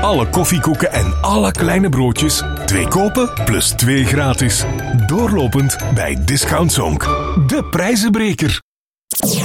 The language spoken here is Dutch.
Alle koffiekoeken en alle kleine broodjes. 2 kopen plus 2 gratis. Doorlopend bij Discount Zonk. De prijzenbreker.